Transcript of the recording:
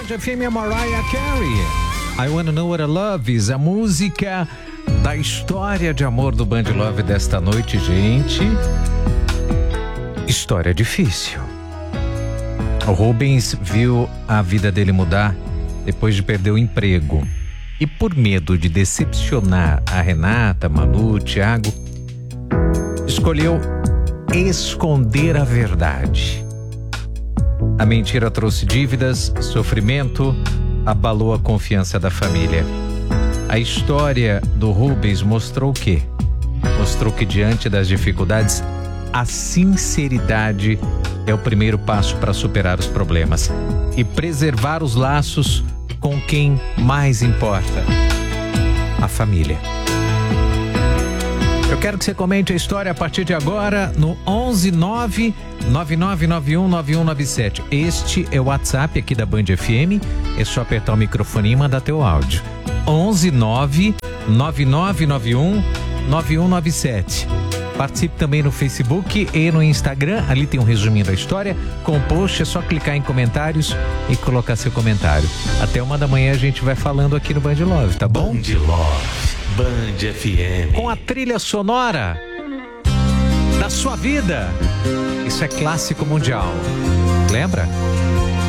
Band FM, Mariah Carey. I Wanna Know What I Love Is, a música da história de amor do Band Love desta noite, gente. História difícil. O Rubens viu a vida dele mudar depois de perder o emprego. E por medo de decepcionar a Renata, Manu, Thiago, escolheu esconder a verdade. A mentira trouxe dívidas, sofrimento, abalou a confiança da família. A história do Rubens mostrou o quê? Mostrou que diante das dificuldades, a sinceridade é o primeiro passo para superar os problemas e preservar os laços com quem mais importa, a família. Eu quero que você comente a história a partir de agora no 11999919197. Este é o WhatsApp aqui da Band FM. É só apertar o microfone e mandar teu áudio. 11999919197. Participe também no Facebook e no Instagram. Ali tem um resuminho da história. Com o post é só clicar em comentários e colocar seu comentário. Até 1h a gente vai falando aqui no Band Love, tá bom? Band Love, Band FM. Com a trilha sonora da sua vida. Isso é clássico mundial. Lembra?